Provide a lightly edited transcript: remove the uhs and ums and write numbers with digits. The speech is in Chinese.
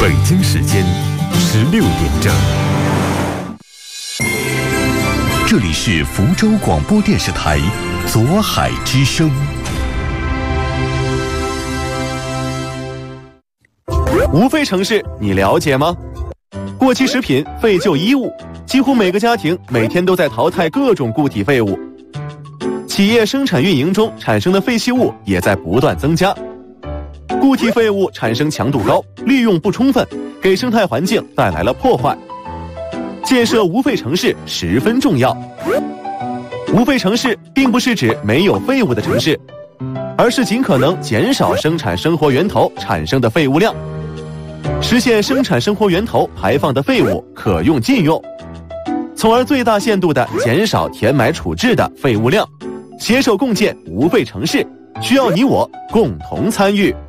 北京时间16点整。这里是福州广播电视台左海之声。 无废城市你了解吗？过期食品、废旧衣物，几乎每个家庭每天都在淘汰各种固体废物。企业生产运营中产生的废弃物也在不断增加。固体废物产生强度高，利用不充分，给生态环境带来了破坏。建设无废城市十分重要。无废城市并不是指没有废物的城市，而是尽可能减少生产生活源头产生的废物量，实现生产生活源头排放的废物可用尽用，从而最大限度地减少填埋处置的废物量，携手共建无废城市，需要你我共同参与。